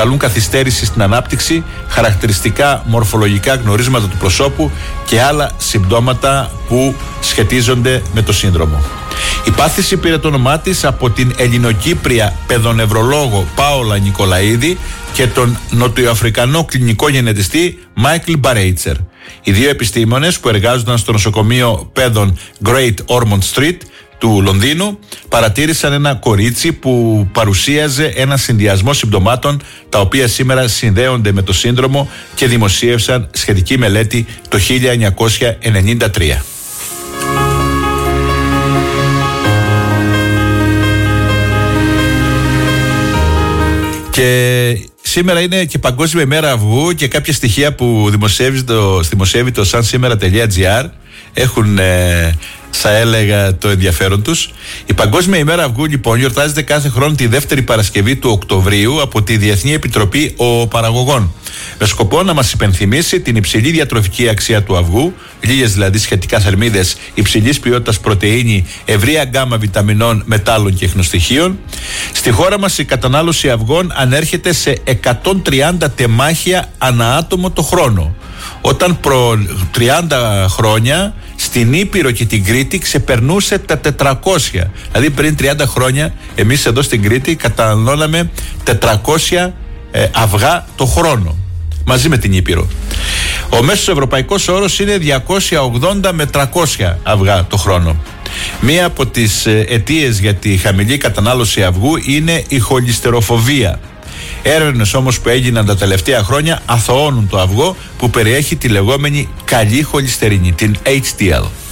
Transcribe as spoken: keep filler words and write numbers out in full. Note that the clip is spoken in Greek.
προκαλούν καθυστέρηση στην ανάπτυξη, χαρακτηριστικά μορφολογικά γνωρίσματα του προσώπου και άλλα συμπτώματα που σχετίζονται με το σύνδρομο. Η πάθηση πήρε το όνομά της από την Ελληνοκύπρια παιδονευρολόγο Πάολα Νικολαίδη και τον νοτιοαφρικανό κλινικό γενετιστή Μάικλ Μπαρέιτσερ. Οι δύο επιστήμονες που εργάζονταν στο νοσοκομείο παιδών Great Ormond Street του Λονδίνου παρατήρησαν ένα κορίτσι που παρουσίαζε ένα συνδυασμό συμπτωμάτων τα οποία σήμερα συνδέονται με το σύνδρομο και δημοσίευσαν σχετική μελέτη το χίλια εννιακόσια ενενήντα τρία. Και σήμερα είναι και Παγκόσμια ημέρα αυγού και κάποια στοιχεία που δημοσιεύει το, δημοσιεύει το σαν σήμερα τελεία τζι άρ έχουν, ε, θα έλεγα, το ενδιαφέρον τους. Η Παγκόσμια ημέρα αυγού λοιπόν γιορτάζεται κάθε χρόνο τη δεύτερη Παρασκευή του Οκτωβρίου από τη Διεθνή Επιτροπή Οοπαραγωγών, με σκοπό να μας υπενθυμίσει την υψηλή διατροφική αξία του αυγού, λίγες δηλαδή σχετικά θερμίδες, υψηλής ποιότητας πρωτεΐνη, ευρεία γκάμα βιταμινών, μετάλλων και ιχνοστοιχείων. Στη χώρα μας η κατανάλωση αυγών ανέρχεται σε εκατόν τριάντα τεμάχια ανά άτομο το χρόνο, όταν προ τριάντα χρόνια στην Ήπειρο και την Κρήτη ξεπερνούσε τα τετρακόσια. Δηλαδή πριν τριάντα χρόνια εμείς εδώ στην Κρήτη καταναλώναμε τετρακόσια ε, αυγά το χρόνο, μαζί με την Ήπειρο. Ο μέσος ευρωπαϊκός όρος είναι διακόσια ογδόντα με τριακόσια αυγά το χρόνο. Μία από τις αιτίες για τη χαμηλή κατανάλωση αυγού είναι η χολυστεροφοβία. Έρευνες όμως που έγιναν τα τελευταία χρόνια αθωώνουν το αυγό που περιέχει τη λεγόμενη καλή χολυστερίνη, την έιτς ντι ελ.